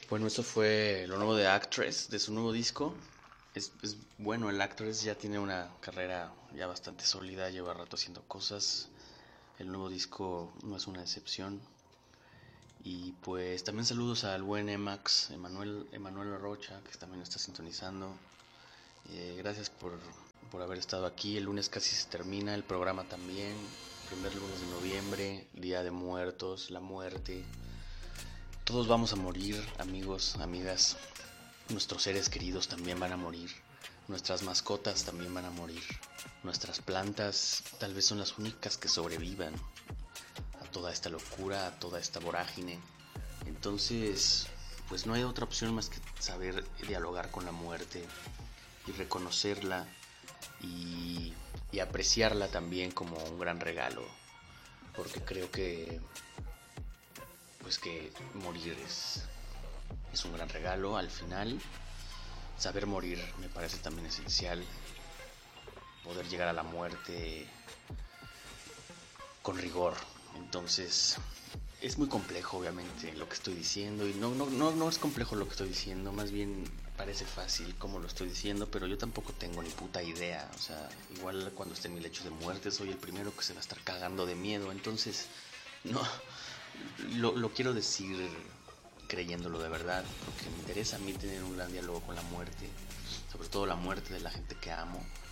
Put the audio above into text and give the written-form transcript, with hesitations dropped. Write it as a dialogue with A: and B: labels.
A: Bueno, eso fue lo nuevo de Actress, de su nuevo disco. Es bueno, el Actress ya tiene una carrera ya bastante sólida, lleva rato haciendo cosas. El nuevo disco no es una excepción. Y pues también saludos al buen Emax, Emanuel Rocha, que también está sintonizando. Gracias por haber estado aquí. El lunes casi se termina, el programa también. Primer lunes de noviembre, Día de Muertos, la muerte. Todos vamos a morir, amigos, amigas. Nuestros seres queridos también van a morir. Nuestras mascotas también van a morir. Nuestras plantas tal vez son las únicas que sobrevivan a toda esta locura, a toda esta vorágine. Entonces, pues no hay otra opción más que saber dialogar con la muerte y reconocerla y apreciarla también como un gran regalo. Porque creo que pues que morir es un gran regalo al final. Saber morir me parece también esencial. Poder llegar a la muerte con rigor. Entonces, es muy complejo obviamente lo que estoy diciendo. Y no es complejo lo que estoy diciendo. Más bien parece fácil como lo estoy diciendo. Pero yo tampoco tengo ni puta idea. O sea, igual cuando esté en mi lecho de muerte soy el primero que se va a estar cagando de miedo. Entonces, no, lo quiero decir creyéndolo de verdad, porque me interesa a mí tener un gran diálogo con la muerte, sobre todo la muerte de la gente que amo,